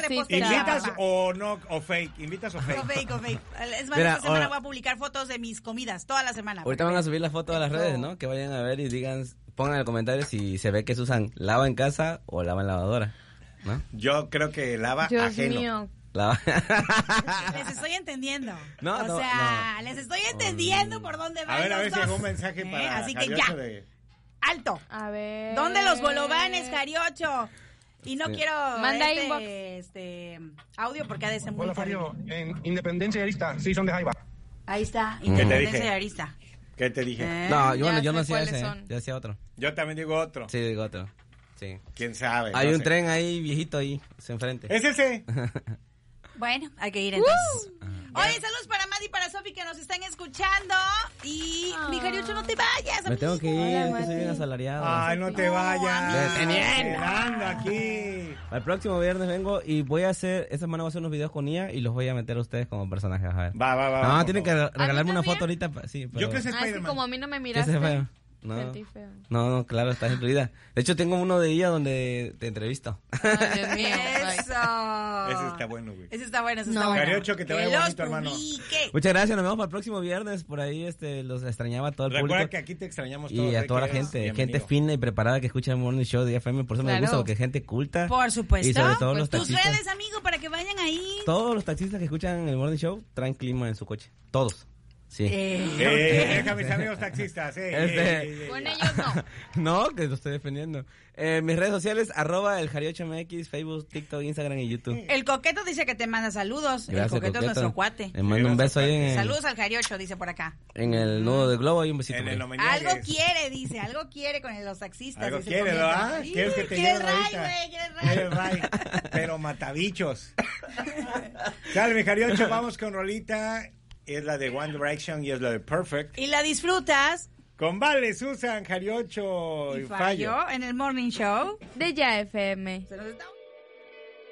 repostera. ¿Invitas o no? ¿O fake? ¿Invitas o fake? O fake. Es más, Mira, esta semana ahora- voy a publicar fotos de mis comidas, toda la semana. Ahorita van a subir la foto a las redes, ¿no? Que vayan a ver y digan, pongan en los comentarios si se ve que se usan lava en casa o lava en lavadora, ¿no? Yo creo que lava Dios ajeno. mío. Lava. Les estoy entendiendo. No, o no, sea, les estoy entendiendo por dónde van A ver los si dos. llegó un mensaje para Así que Jariocho ya, de... alto. A ver. ¿Dónde los bolovanes, Jariocho? Y no Sí. quiero Manda audio porque ha de ser muy Hola, fuerte. Fario. En Independencia y Arista. Sí, son de Jaiba. Ahí está, te Independencia dije? de Arista. ¿Qué te dije? No, yo, Ya yo no sé hacía cuáles ese, son. yo hacía otro. Yo también digo otro. Sí, digo otro. Sí. ¿Quién sabe? Hay No un sé. tren ahí viejito ahí, enfrente. ¿Es ese? Bueno, hay que ir entonces. Oye, saludos para Madi y para Sofi que nos están escuchando. Y mi Jariocho, no te vayas, Me tengo que ir, Hola, es que soy Mati. bien asalariado. Ay, no te No, vayas. deteniendo. Esperando aquí. El próximo viernes vengo y voy a hacer, esta semana voy a hacer unos videos con Nia y los voy a meter a ustedes como personajes, a ver. Va. No, por tienen que favor. regalarme una también? foto ahorita, sí, pero... Yo que es Ah, es que Spider-Man. como a mí no me ¿Qué miraste. se fue? No. Sentí feo. No, claro, estás incluida. De hecho, tengo uno de ella donde te entrevisto. Ay, Dios mío. Bye. Eso. Ese está bueno, güey. Ese está bueno, ese No. está bueno. Jariocho, que te vaya los bonito, hermano. publique. Muchas gracias, nos vemos para el próximo viernes. Por ahí los extrañaba a todo el Recuerda público. que aquí te extrañamos todos. Y a toda la que eres gente, bienvenido. gente fina y preparada que escucha el Morning Show de FM. Por eso me Claro. gusta, porque es gente culta. Por supuesto. Y sobre todo los Tus taxistas. redes, amigo, para que vayan ahí. Todos los taxistas que escuchan el Morning Show traen clima en su coche. Todos. Sí. Deja mis amigos taxistas. Con ellos no. No, que lo estoy defendiendo. Mis redes sociales, @el Jariocho MX, Facebook, TikTok, Instagram y YouTube. El coqueto dice que te manda saludos. Gracias, el coqueto es Coqueto. nuestro cuate. Le mando un beso ahí Saludos al Jariocho, dice por acá. en el nudo del globo. Hay un besito. En por ahí. el no me niegues. Algo quiere, dice, algo quiere con los taxistas. Algo dice, quiere, comenta. ¿verdad? Sí, ¿Quieres que te quiere lleve ray, ahorita? güey, quiere Quiere ray. ray. Pero matabichos. Sale, mi Jariocho, vamos con rolita. Es la de One Direction y es la de Perfect. Y la disfrutas. Con Vale, Susan, Jariocho y Fallo. En el Morning Show. De Ya FM. Se nos está